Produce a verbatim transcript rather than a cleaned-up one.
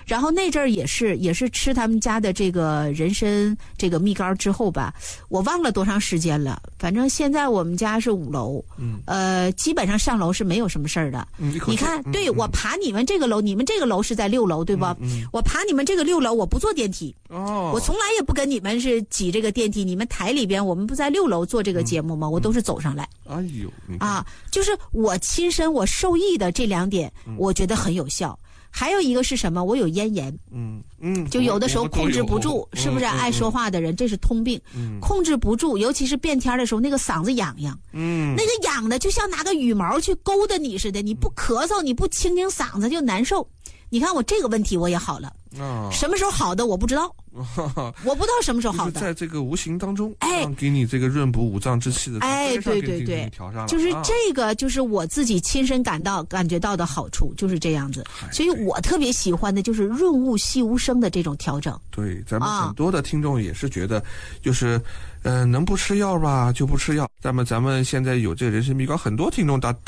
然后那阵儿也是也是吃他们家的这个人参这个蜜膏之后吧，我忘了多长时间了，反正现在我们家是五楼，嗯，呃，基本上上楼是没有什么事儿的。嗯，你看，嗯、对、嗯、我爬你们这个楼，你们这个楼是在六楼对吧？嗯，嗯我爬你们这个六楼，我不坐电梯。哦，我从来也不跟你们是挤这个电梯。你们台里边，我们不在六楼做这个节目吗？嗯、我都是走上来。 哎呦， 啊，就是我亲身我受益的这两点，嗯、我觉得很有效。还有一个是什么？我有咽炎， 嗯嗯， 就有的时候控制不住，是不是？爱说话的人，这是通病，嗯，控制不住，尤其是变天的时候，那个嗓子痒痒，嗯，那个痒的就像拿个羽毛去勾搭你似的，你不咳嗽，你不清清嗓子就难受。你看我这个问题我也好了，啊，什么时候好的我不知道，我不知道什么时候好的， 就是在这个无形当中，哎，给你这个润补五脏之气的， 哎，对对对， 调上了， 就是这个，就是我自己亲身感到感觉到的好处，就是这样子。所以我特别喜欢的就是润物细无声的这种调整。 对，咱们很多的听众也是觉得，就是，呃，能不吃药吧就不吃药。咱们咱们现在有这个人参蜜膏，很多听众大。